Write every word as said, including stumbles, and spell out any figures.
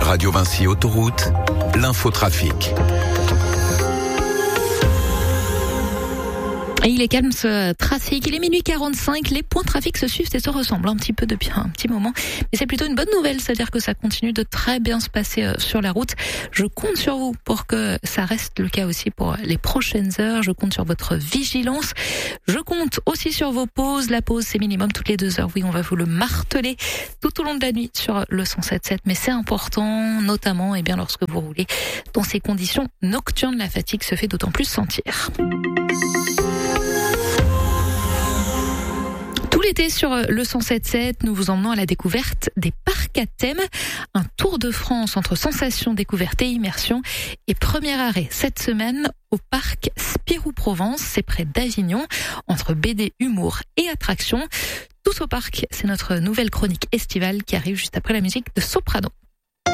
Radio Vinci Autoroute, l'infotrafic. Et il est calme ce trafic, il est minuit quarante-cinq, les points de trafic se suivent et se ressemblent un petit peu depuis un petit moment. Mais c'est plutôt une bonne nouvelle, c'est-à-dire que ça continue de très bien se passer sur la route. Je compte sur vous pour que ça reste le cas aussi pour les prochaines heures. Je compte sur votre vigilance. Je compte aussi sur vos pauses. La pause, c'est minimum toutes les deux heures. Oui, on va vous le marteler tout au long de la nuit sur le cent sept virgule sept. Mais c'est important, notamment, eh bien, lorsque vous roulez dans ces conditions nocturnes, la fatigue se fait d'autant plus sentir. Tout l'été sur le cent sept virgule sept, nous vous emmenons à la découverte des parcs à thème. Un tour de France entre sensations, découvertes et immersion. Et premier arrêt cette semaine au parc Spirou-Provence, c'est près d'Avignon, entre B D, humour et attraction. Tous au parc, c'est notre nouvelle chronique estivale qui arrive juste après la musique de Soprano.